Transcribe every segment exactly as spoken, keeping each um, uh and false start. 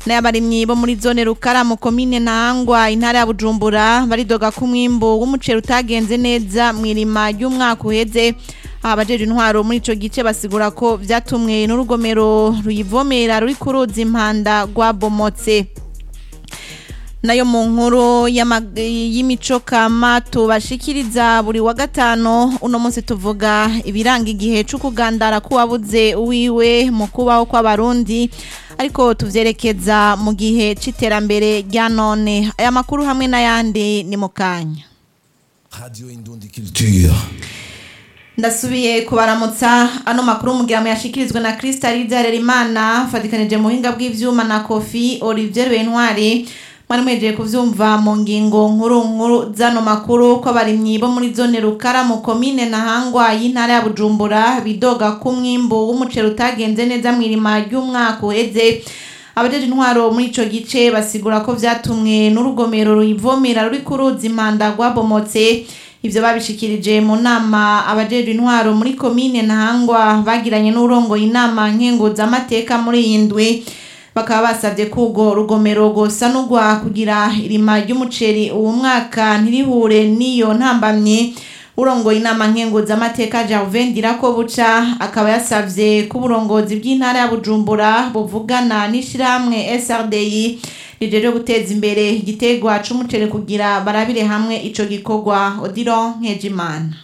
n'abarimyi bo muri zone Rukaramu komine Ntahangwa intara ya Bujumbura baridoga ku mwimbo w'umuceri utagenze neza mwirima y'umwaka uheze. Abajeje intwaro muri ico gice basigura ko vyatumwe n'urugomero ruyivomera ruri kuruzi impanda rwabomotse. Nayo mu nkuru y'imico kama tubashikiriza buri wa gatano uno munsi tuvuga ibiranga igihe cyo kugandara kuwabuze uwiwe mu kubaho kw'abarundi ariko tuvyerekeza mu gihe c'iterambere rya none. Aya makuru hamwe n'ayandi ni mukanya. Radio Indundi Culture. Ndasubiye kubaramutsa ano makuru mugira mu yashikirizwe na Crystalide Harerimana fatikanije mu hinga bw'ivyuma na Kofi Olivier Bentwari. Mwari mwejeje kuvyumva mu ngingo nkuru nkuru zano makuru ko abarimyi bo muri zone Rukaramu komine Ntahangwa y'intara ya Bujumbura bidoga ku mwimbo w'umuceri utagenze neza mwirima y'umwaka uheze. Abajeje intwaro muri ico gice basigura ko vyatumwe n'urugomero ruyivomera ruri kuruzi impanda rwabomotse. Ivyo babishikirije mu nama abajeje intwaro muri komine Ntahangwa bagiranye n'urongo inama nkenguza amateka muri indwi. Bakaba basavye kugo rugomero gosa n'ugwa kugira irima ry'umuceri uwo mwaka ntirihure niyo ntambamye. Urongo inama nkenguza amateka Javendira ko buca akaba yasavye ku burongozi bw'intara ya Bujumbura buvugana n'ishiramwe S R D I rijeje guteza imbere igitegwa c'umuceri kugira barabire hamwe ico gikorwa. Odilo Nkejimana.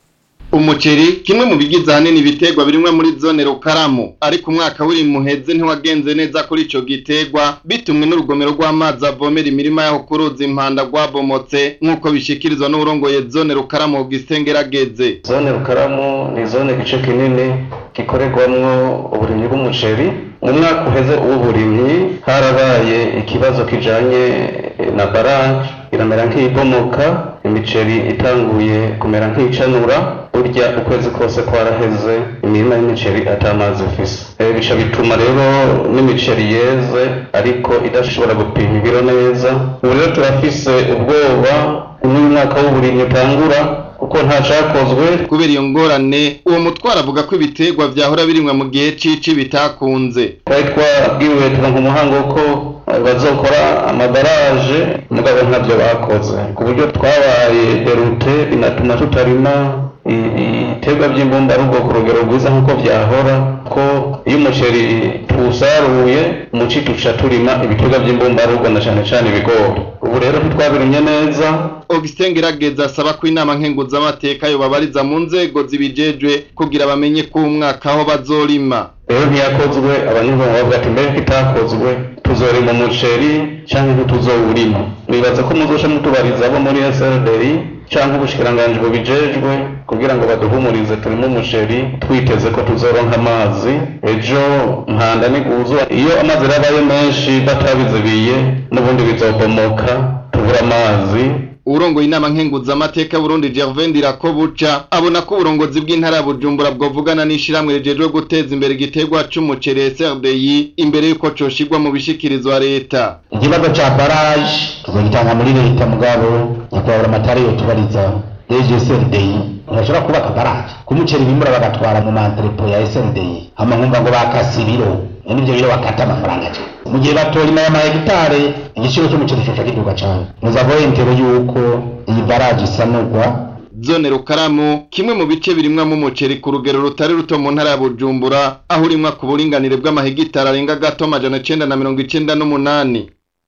Umuceri kimwe mu bigize hanini ibitegwa birimwe muri zone Rukaramu ariko umwaka w'iri muheze ntiwagenze neza kuri ico gitegwa bitumwe n'urugomero rw'amazi avomera imirima yaho kuruzi impanda rwabomotse nk'uko bishikirizwa n'urongoye zone Rukaramu Augustin Gerageze. Zone Rukaramu ni zone gice kinini gikorerwamwo uburimyi bw'umuceri. Mu mwaka uheze uw'uburimyi harabaye ikibazo kijanye na barrage iramera nk'ibomoka, imiceri itanguye kumera nk'icanura. Urya ukwezi kose kwaraheze imirima y'imiceri atamazi ifise. E, bica bituma rero n'imiceri yeze ariko idashobora gupima ibiro neza. Ubu rero turafise ubwoba uyu mwaka w'uburimyi utangura kuko nta cakozwe kubera iyo ngorane. Uwo mutwara avuga ko ibitegwa vyahora birimwa mu gihe cici bitakunze. Twari twabwiwe turonka umuhango ko bazokora amabaraje mugabo ntavyo bakoze ku buryo twabaye derute binatuma tutarima ibiterwa by'imbumbarugo ku rugero rwiza nk'uko vyahora ko iyo umuceri tuwusaruye umuci tuca turima ibiterwa by'imbumbarugo na cane cane ibigori. Ubu rero ntitwabirimye neza. Augustin Gerageza asaba ko inama nkenguza amateka yo babariza mu nzego zibijejwe kugira bamenye ko umwaka aho bazorima. Rero ntiyakozwe abanyurwa bavuga ati mbere kitakozwe tuzorima umuceri canke ntituzowurima. Nibaza ko muzoca mutubariza abo muri S R D I canke ubushikiranganje bubijejwe kugira ngo baduhumurize turimo umuceri twiteze ko tuzoronka amazi ejo mpanda niguzo. Iyo amazi rabaye menshi batabizibiye n'ubundi bizobomoka tubura amazi. Urongo inama nkenguza amateka Burundi Javendira ko buca abona ko uburongozi bw'intara ya Bujumbura bwovugana n'ishiramwe rijejwe guteza imbere igitegwa c'umuceri S R D I imbere yuko coshigwa mu bishikirizwa leta. Ikibazo ca barrage tuzogitanga muri leta mugabo nyakubahwa amatari yo tubariza S R D I urashobora kubaka barrage kumuceri bimura bagatwara mu mantrepo ya S R D I hama nkumva ngo bakasi biro n'ibyo biro bakata amafaranga cyane mu gihe batorima ya mahegitare igiciro cy'umuceri cyo kiduga cyane muzavo intero yuko iyi barrage isanurwa. Zone Rukaramu kimwe mu bice birimwa mu muceri ku rugero rutari ruto mu ntara ya Bujumbura aho urimwa ku buringanire bw'amahegitare arenga gato amajana icenda na mirongo icenda n'umunani.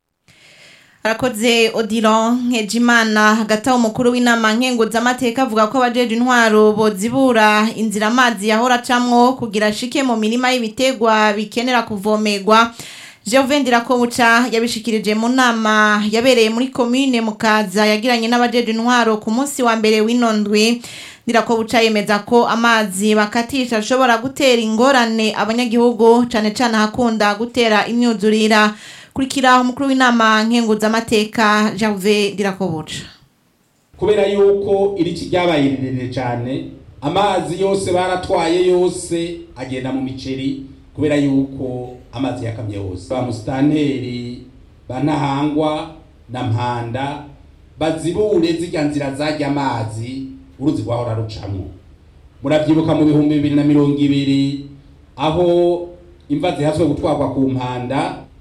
Arakoze Odilo Nkejimana. Hagati aho umukuru w'inama nkenguza amateka avuga ko abajeje intwaro bozibura inzira amazi yahora acamwo kugira ashike mu mirima y'ibitegwa bikenera kuvomerwa. Javendira ko buca yabishikirije mu nama yabereye muri commune Mukaza yagiranye n'abajeje intwaro ku munsi wa mbere w'inondwe. Ndirako buca yemeza ko amazi bakatisha ashobora gutera ingorane abanyagihugu cane cane hakunda gutera imyuzurira. Kurikira umukuru w'inama nkenguza amateka Jave Dirakobuca. Kubera yuko iri kiryabaye rirerire cyane amazi yose baratwaye yose agenda mu miceri kubera yuko amazi yakamye hose. Ba mustaneri banahangwa na mpanda bazibure zirya nzira zajya amazi uruzi rwahora rucamwo. Muravyibuka mu bihumbi bibiri na mirongo ibiri aho imva zihaswe gutwarwa ku mpanda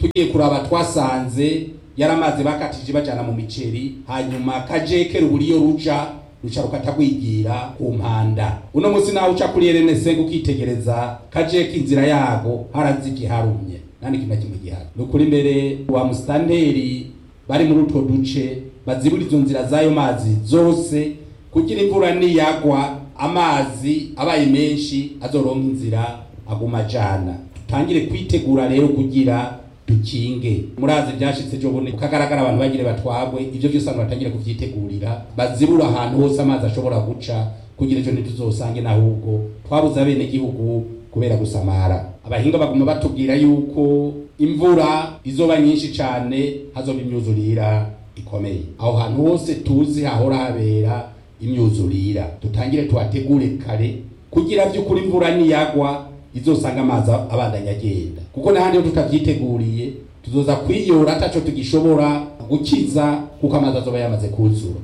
tugiye kuraba twasanze yaramaze bakatije bajana mu miceri hanyuma kajeke ruburiyo ruja ruca rukatagwigira ku mpanda. Uno musi nawe uca kuri R N C ukitegereza kajeke inzira yago haraziki harumye nani kimwe kimwe gihari. Nukuri mbere wa mustanteri bari muri utwo duce bazibura izo nzira zayo mazi zose kugira imvura niyagwa amazi abaye menshi azoronka inzira aguma jana. Tutangire kwitegura rero kugira dukinge. Murazi byashitse cyo bone ukagaragara abantu bagire batwagwe ivyo byose abantu batangire kuvyitegurira bazibura ahantu hose amazi ashobora guca kugira icyo ntituzosange nahubwo twabuza abene gihugu kubera gusamara. Abahinga baguma batubwira yuko imvura izoba nyinshi cyane hazoba imyuzurira ikomeye. Aho hantu hose tuzi hahora habera imyuzurira tutangire tuhategure kare kugira by'ukuri imvura niyagwa izosanga amazi abandanya agenda, kuko nahandi yo tutavyiteguriye tuzoza kwiyora ataco tugishobora gukiza kuko amazi azoba yamaze kuzura.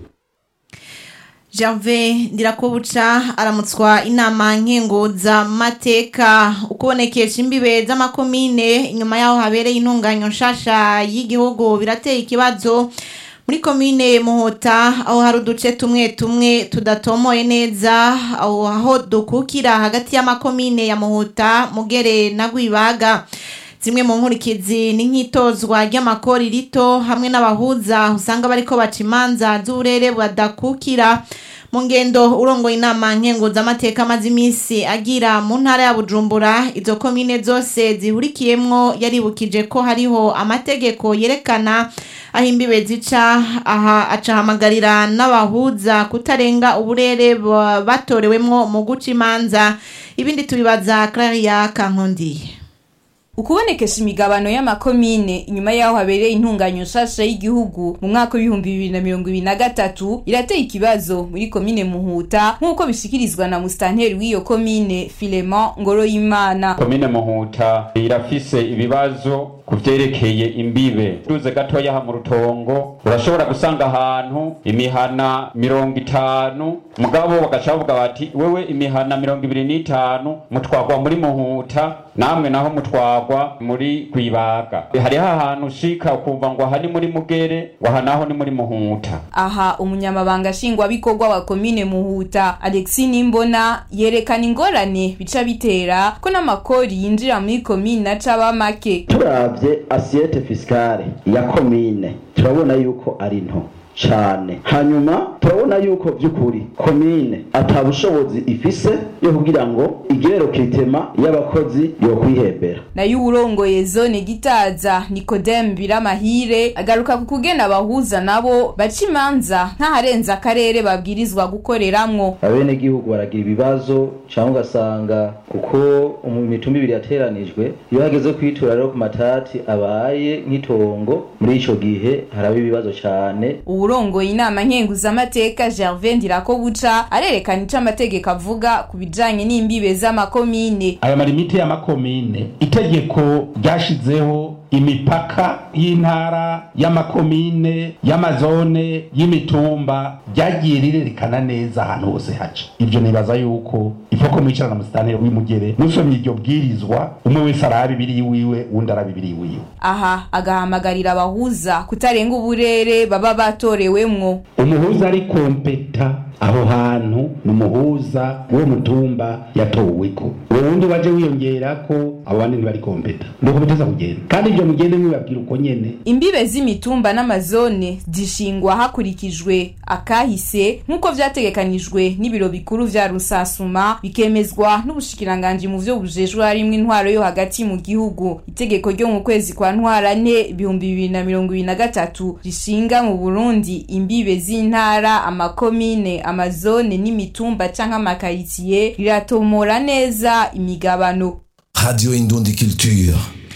Janvier Ndirakobuca aramutswa inama nkenguza mateka ukubonekesha imbibe z'amakomine inyuma yaho habereye intunganyo nshasha y'igihugu birateye ikibazo muri komine Muhuta aho hari uduce tumwe tumwe tudatomoye neza aho aho dukukira hagati y'amakomine ya Muhuta Mugere na Gwibaga. Zimwe mu nkurikizi ni nk'itozwa ry'amakori rito hamwe n'abahuza usanga bariko baca imanza z'uburere badakukira. Mu ngendo urongoye inama nkenguza amateka amaze iminsi agira mu ntara ya Bujumbura izo komine zose zihurikiyemwo yaribukije ko hariho amategeko yerekana aho imbibe zica. Aha acahamagarira n'abahuza kutarenga uburere batorewemwo mu guca imanza. Ibindi tubibaza Claria Kankondiye. Ukubonekesha imigabano y'amakomine inyuma yaho habereye intunganyo nshasha y'igihugu mu mwaka w'ibihumbi bibiri na mirongo ibiri na gatatu irateye ikibazo muri komine Muhuta nk'uko bishikirizwa na mustanteri w'iyo komine Filemon Ngoroyimana. Komine Muhuta irafise ibibazo kuvyerekeye imbibe. Duze gatoya ha mu Rutongo urashobora gusanga ahantu imihana mirongo itanu mugabo bagaca bavuga bati wewe imihana mirongo ibiri n'itanu mutwagwa muri Muhuta namwe naho mutwagwa muri Gwibaga. Hari ahantu shika ukumva ngo aha ni muri Mugere waha naho ni muri Muhuta. Aha umunyamabanga shingwa bikorwa wa komine Muhuta Alexis Nimbona yerekana ingorane bica bitera ko n'amakori yinjira muri komine acaba make. Turavye assiette fiscale ya komine turabona yuko ari nto cyane. Hanyuma turabona yuko by'ukuri komine atabushobozi ifise yo kugira ngo igero kitema y'abakozi yo kwihebera. Na y'urongoye zone Gitaza Nicodem Biramahire agaruka ku kugena abahuza nabo baca imanza ntaharenza akarere babwirizwa gukoreramwo. Abene gihugu baragira ibibazo cyangwa ugasanga kuko imitumba ibiri yateranijwe iyo hageze kwitura rero ku matati abaye nk'itongo muri ico gihe haraba ibibazo cyane. Urongoye inama nkenguza amateka Gervais Ndirakobuca arerekana ico amategeko avuga kubijanye n'imbibe z'amakomine. Aya marimite y'amakomine itegeko ryashizeho imipaka y'intara y'amakomine y'amazone y'imitumba ryagiye rirerekana neza ahantu hose haca. Ivyo nibaza yuko ifoko mwicarana mustanteri w'Imugere musomye iryo bwirizwa umwe wese arabi biri wiwe undi arabi biri wiwe. Aha agahamagarira abahuza kutarenga uburere baba batorewemwo. Umuhuza ari kompeta aho hantu numuhuza wo mutumba yatoweko. Ubundi waje wiyongera ko abandi ntibari kompeta. Ndoko biteza kugenda. Kandi ibyo mugende mwibabwira uko nyene. Imbibe z'imitumba n'amazone zishingwa hakurikijwe akahise nkuko vyategekanijwe n'ibiro bikuru vya Rusasuma bikemezwa n'ubushikiranganje mu vyo bujejwe harimwe intwaro yo hagati mu gihugu. Itegeko ryo mu kwezi kwa ntwarane ibihumbi bibiri na mirongo ibiri na gatatu rishinga mu Burundi imbibe z'intara amakomine amazone n'imitumba canke amakaritsiye riratomora neza imigabano. Radio Indundi Culture.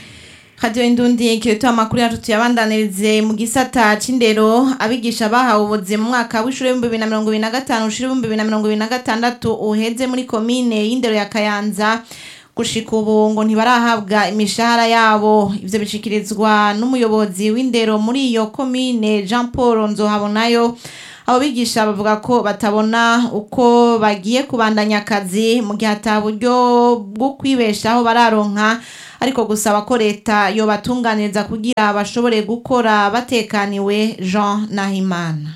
Radio Indundi Culture amakuru yacu tuyabandanirize mu gisata c'indero. Abigisha bahawe ubuzi mu mwaka w'ishure w'ibihumbi bibiri na mirongo ibiri na gatanu ushira ibihumbi bibiri na mirongo ibiri na gatandatu uheze muri komine y'indero ya Kayanza gushika ubu ngo ntibarahabwa imishahara yabo. Ivyo bishikirizwa n'umuyobozi w'indero muri iyo komine Jean Paul Nzohabonayo abo bigisha bavuga ko batabona uko bagiye kubandanya akazi mu gihe ata buryo bwo kwibeshaho bararonka ariko gusaba ko leta yobatunganiriza kugira bashobore gukora batekaniwe. Jean Nahimana.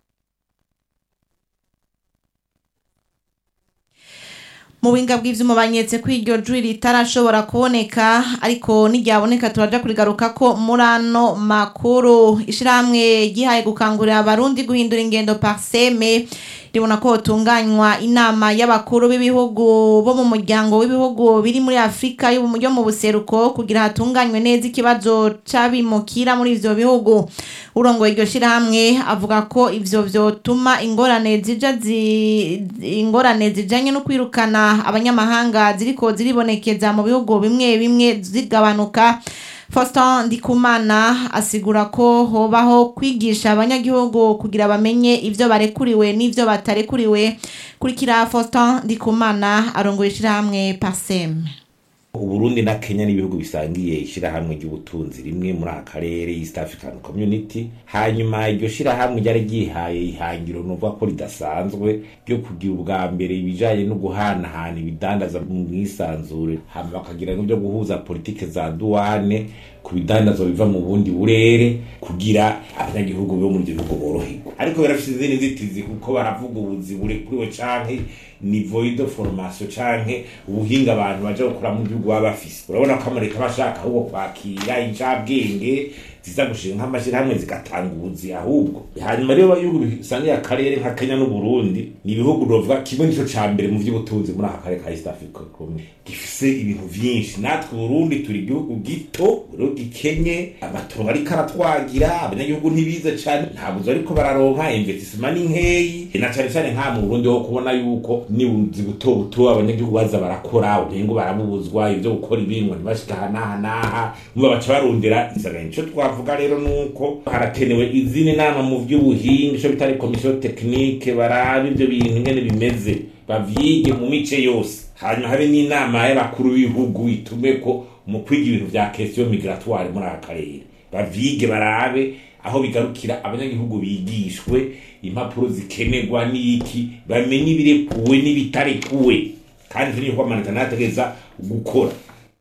Mu winga bw'ivyuma banyetse kw'iryo jwi ritarashobora kuboneka ariko n'iryaboneka turaja kurigaruka ko murano makuru. Ishiramwe gihaye gukangurira abarundi guhindura ingendo parseme ribona ko tunganywa inama y'abakuru b'ibihugu bo mu muryango w'ibihugu biri muri Afrika yo mu buseruko kugira hatunganywe neza ikibazo c'abimukira muri ivyo bihugu. Urongoye iryo shirahamwe avuga ko ivyo vyotuma ingorane zija zi ingorane zijanye no kwirukana abanyamahanga ziriko ziribonekeza mu bihugu bimwe bimwe zigabanuka. Faustin Ndikumana asigura ko hobaho kwigisha abanyagihugu kugira bamenye ivyo barekuriwe n'ivyo batarekuriwe. Kurikira Faustin Ndikumana arongoye ishirahamwe Parsem. Uburundi na Kenya ni ibihugu bisangiye ishirahamwe ry'ubutunzi rimwe muri akarere East African Community. Hanyuma iryo shirahamwe ryari gihaye ihangiro nuvuga ko ridasanzwe ryo kugira ubwa mbere ibijanye no guhanahana ibidandaza mu mwisanzure, hama bakagira n'ibyo guhuza politike za douane ku bidandazo biva mu bundi burere kugira abanyagihugu bo muri bihugu boroherwa. Ariko barafise izindi nzitizi kuko baravuga ubuzi bure kuri we canke niveau de formation canke ubuhinga abantu baje gukora mu gihugu babafise. Urabona ko Amerika bashaka ahubwo kwakira incabwenge ziza gushinga nk'amashirahamwe zigatanga ubuzi ahubwo. Hanyuma rero ibihugu bisangiye akarere nka Kenya n'u Burundi ni ibihugu rovuga kimwe nico ca mbere mu vy'ubutunzi muri aka karere ka East Africa gifise ibintu vyinshi. Natwe Burundi turi igihugu gito gikenye, amatongo ariko aratwagira, abanyagihugu ntibize cane, ntabwo ariko bararonka investissement n'inkeyi na cane cane nka mu Burundi ho kubona yuko ni uzi buto buto abanyagihugu baza barakora ubengo barabubuzwa ivyo gukora ibintu ntibashika hanaha muba baca barondera insanganyamatsiko. Ico twavuga rero nuko harakenewe izindi nama mu vy'ubuhinga ico bitari commission technique barabe ivyo bintu ingene bimeze bavyige mu mice yose. Hanyuma habe n'inama y'abakuru b'ibihugu itume ko mu kwiga ibintu vya question migratoire muri aka karere bavyige barabe aho bigarukira abanyagihugu bigishwe impapuro zikenerwa n'iki bamenye ibirekuwe n'ibitarekuwe kandi niyo kwa manata nategeza gukora.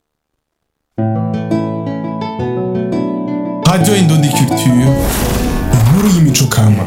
Radio Indundi Culture, inkuru y'imico kama.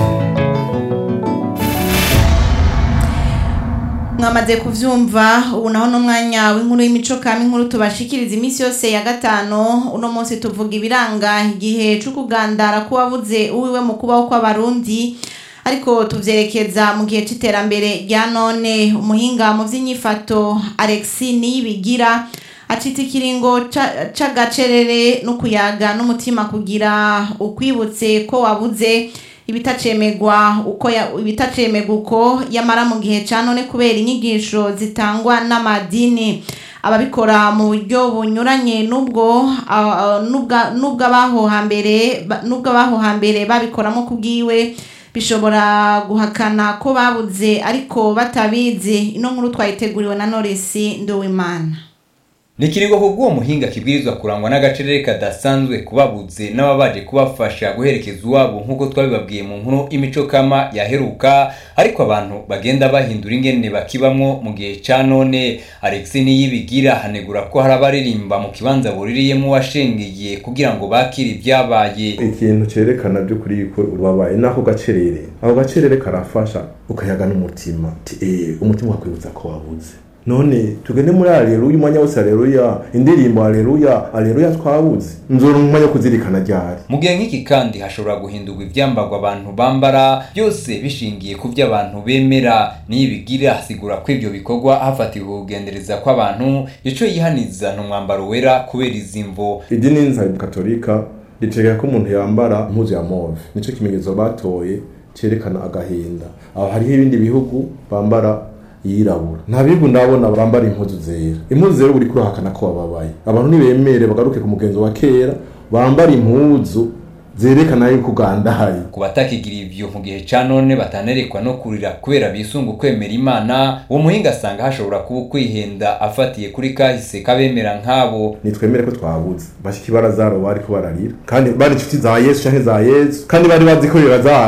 Mwamaze kuvyumva ubu naho no mwanya w'inkuru y'imico kama, inkuru tubashikiriza imisi yose ya gatano. Uno munsi tuvuga ibiranga igihe cyo kugandara kubabuze uwiwe mu kubaho kw'abarundi ariko tuvyerekeza mu gihe c'iterambere rya none. Umuhinga mu vy'inyifato Alexis Niyibigira acita ikiringo c'agacerere no kuyaga n'umutima kugira ukwibutse ko wabuze ibitacemegwa uko ibitacemegwa uko yamara mu gihe ca none kubera inyigisho zitangwa n'amadini. Ababikora mu buryo bunyuranye nubwo nubwa nubwo abaho hambere nubwo abaho hambere babikoramo kubwiwe bishobora guhakana ko babuze ariko batabizi. Ino nkuru twayiteguriwe na Norisi Nduwimana. Nikirigo kubwo muhinga kibwirizwa kurangwa n'agacerere kadasanzwe kubabuze n'ababaje kubafasha guherekeza uwabo nkuko twabibabwiye mu nkuru imico kama yaheruka, ariko abantu bagenda bahindura ingene bakibamwo mu gihe ca none. Alexis Niyibigira hanegura ko harabaririmba mu kibanza buririyemo washengeye kugira ngo bakire ibyabaye. Ikintu cerekana byo kuri ko urwabaye nako gacerere, aho gacerere karafasha ukayaga n'umutima eh umutima wakwibutsa ko wabuze. None tugende muri Alleluya umwanya wose Alleluya, indirimbo Alleluya Alleluya twabuze nzoro umwanya kuzirikana ryari. Mu gihe nk'iki kandi hashobora guhindurwa ivyambagwa abantu bambara byose bishingiye ku byo abantu bemera. Niyibigira asigura ko ivyo bikorwa hafatiwe kugendereza kw'abantu ico yihaniza no mwambaro wera kubera izimvo. Idini nza Katolika ritegeka ko umuntu yambara impuzu ya mauve, nico kimenyetso batoye cerekana agahinda. Aho hari ibindi bihugu bambara yirabura. Nta bihugu ndabona bambara impuzu zera. Impuzu zera uri kurahakana ko bababaye. Abantu nibemere bagaruke ku mugenzo wa kera bambara impuzu zerekana yuko ugandahaye. Kubatakigira ivyo mu gihe ca none batanerekwa no kurira kubera bisungu kwemera Imana. Uwo muhinga asanga hashobora kuba kwihenda afatiye kuri kahise kabemera nkabo. Nitwemere ko twabuze bashiki barazaro bari ko bararira kandi bari inshuti za Yesu canke za Yesu kandi bari bazi ko Lazaro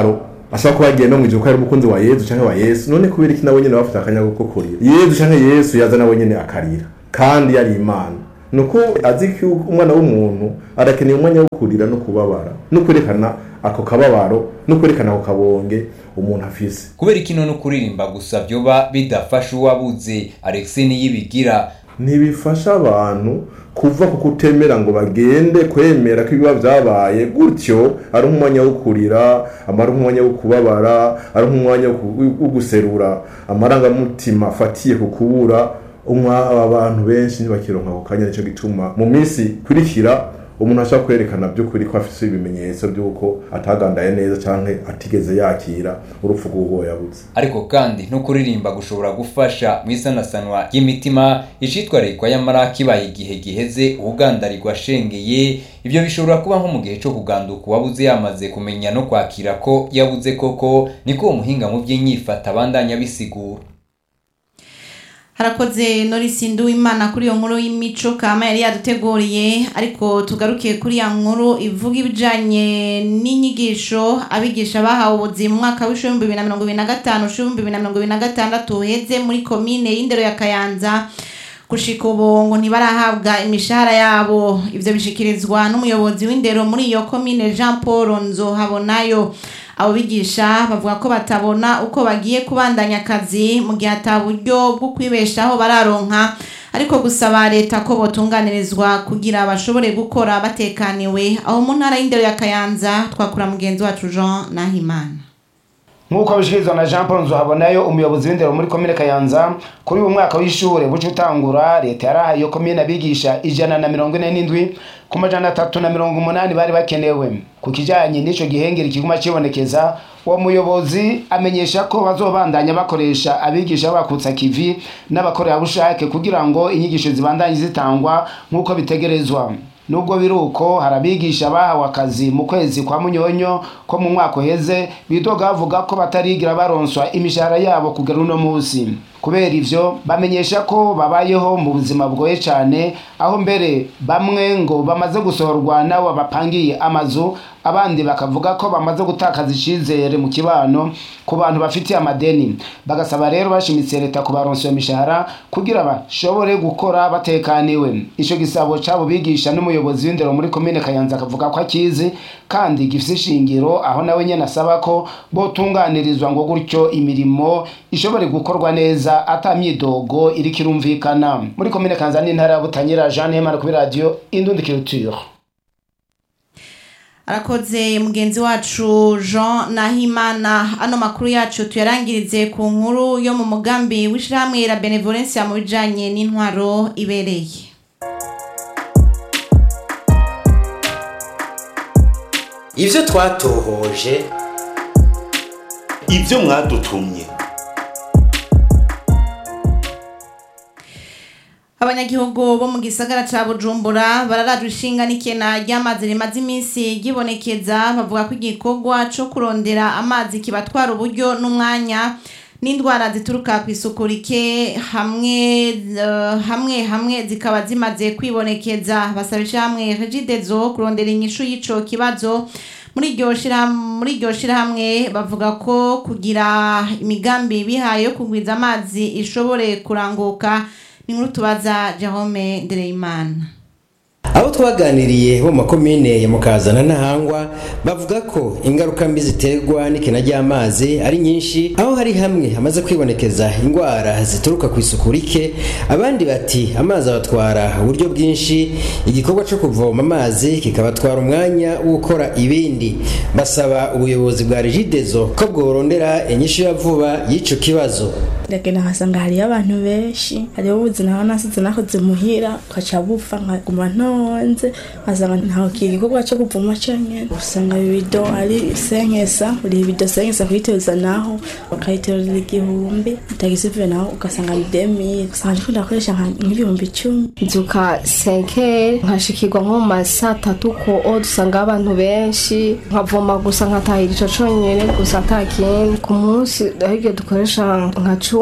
ashaka kuba agiye no mu ijuru ko ari umukunzi wa Yesu canke wa Yesu none kubera iki nawe nyene bafite akanya ko kurira Yesu canke Yesu yaza nawe nyene akarira kandi yari Imana nuko azi ko umwana w'umuntu arakeneye umwanya wo kurira no kubabara no kwerekana ako kababaro no kwerekana ako kabonge umuntu afise kubera iki none kuririmba gusa byoba bidafasha uwabuze Alexis Niyibigira ntibifasha abantu kuva ku kutemera ngo bagende kwemera ko ibiba byabaye gutyo ari umwanya wo kurira amara umwanya wo kubabara ari umwanya wo guserura amarangamutima afatiye ku kubura umwa abantu benshi ntibakironka ako kanya nico gituma mu minsi kurikira umuntu ashaka kwerekana by'ukuri ko afite ibimenyetso by'uko atagandaye neza canke atigeze yakira urupfu rw'uwo yabuze ariko kandi no kuririmba gushobora gufasha mwisanasanwa y'imitima icitwa rekwa y'amaraki baye igihe giheze ubugandarirwa shengeye ivyo bishobora kuba nko mu gihe cyo kuganduka wabuze yamaze kumenya no kwakira ko yabuze koko niko umuhinga mu by'inyifata bandanya bisigura. Harakoze Norisi Nduwimana kuri iyo nkuru y'imico kama yari yaduteguriye ariko tugarukiye kuri ya nkuru ivuga ibijanye n'inyigisho abigisha bahawe ubuzima mu mwaka w'ibihumbi bibiri na mirongo ibiri na gatanu ibihumbi bibiri na mirongo ibiri na gatandatu heze muri komine y'Indero ya Kayanza gushika ubu ngo ntibarahabwa imishahara yabo ivyo bishikirizwa n'umuyobozi w'indero muri iyo komine Jean Paul Nzohabonayo. Abo bigisha bavuga ko batabona uko bagiye kubandanya akazi mu gihe ataburyo bwo kwibeshaho bararonka ariko gusaba leta ko botunganirizwa kugira bashobore gukora batekaniwe. Aho mu ntara y'Indero ya Kayanza twakura mugenzi wacu Jean Nahimana. Nkuko bishikirizwa na Jean Paul Nzohabonayo umuyobozi w'indero muri komine Kayanza kuri uyu mwaka w'ishure buce utangura leta yarahaye iyo komine abigisha ijana na mirongo ine n'indwi ku majana atatu na mirongo umunani bari bakenewe. Ku kijanye n'ico gihengeri kiguma kibonekeza uwo muyobozi amenyesha ko bazobandanya bakoresha abigisha bakutsa kivi n'abakorera bushake kugira ngo inyigisho zibandanye zitangwa nkuko bitegerezwa. Nubwo biruko harabigisha bahawe akazi mu kwezi kwa Munyonyo ko mu mwaka uheze bidoga bavuga ko batarigira baronswa imishahara yabo kugera uno munsi. Kubera ivyo bamenyesha ko babayeho mu buzima bwoye cyane aho mbere bamwe ngo bamaze gusohorwa nawo bapangiye amazu abandi bakavuga ko bamaze gutakaza icizere mu kibano ku bantu bafitiye amadeni. Bagasaba rero bashimitse leta kubaronswa imishahara kugira bashobore gukora batekaniwe. Ico gisabo cabo bigisha n'umuyobozi w'indero muri komine Kayanza akavuga ko akizi kandi gifise ishingiro aho nawe nyene asaba ko botunganirizwa ngo gutyo imirimo ishobore gukorwa neza atamyidogo iri kirumvikana. Muri komine Kayanza n'intara ya Butanyerera Jean Nahimana kuri radio Indundi Culture. Arakoze mugenzi wacu Jean Nahimana. Ano makuru yacu tuyarangirize ku nkuru yo mu mugambi w'ishirahamwe la Benevolence mu bijanye n'intwaro ibereye. Ivyo twatohoje ivyo mwadutumye. Abanyagihugu bo mu gisagara ca Bujumbura bararajwe ishinga n'ikena ry'amazi rimaze iminsi gibonekeza bavuga ko igikorwa co kurondera amazi kibatwara uburyo n'umwanya n'indwara zituruka ku isuku rike hamwe uh, hamwe hamwe zikaba zimaze kwibonekeza. Basabisha hamwe Regidezo kurondera inyishu y'ico kibazo muri iryo shira muri iryo shira hamwe bavuga ko kugira imigambi bihaye yo kugwiza amazi ishobore kuranguka. Inkuru tubaza Jerome Ndereyimana. Abo twaganiriye bo makomine ya Mukazana na Hangwa bavuga ko ingaruka mbi ziterwa n'ikena ry'amazi ari nyinshi aho hari hamwe hamaze kwibonekeza indwara zituruka ku isuku rike abandi bati amazi abatwara uburyo bwinshi igikorwa cyo kuvoma amazi kikabatwara umwanya wo gukora ibindi. Basaba ubuyobozi bwa Regidezo ko bworondera inyishu ya vuba y'ico kibazo. Ndagenda nkasanga hari abantu benshi hari ubuzima naho nasize nakoze muhira kaca bupfa nkaguma ntonze nkasanga ntaho kigikorwa cyo kuvoma cyane usanga ibido ari senkesa buri bido senkesa kwiteza naho bakayitereza igihumbi utagisive naho ugasanga ni demi usanga ko ndakoresha nk'ibihumbi icumi nzuka senke nkashikirwa nko mu masaa atatu ko dusanga abantu benshi nkavoma gusa nkatahira ico conyene gusa atakindi ku munsi ahige dukoresha nka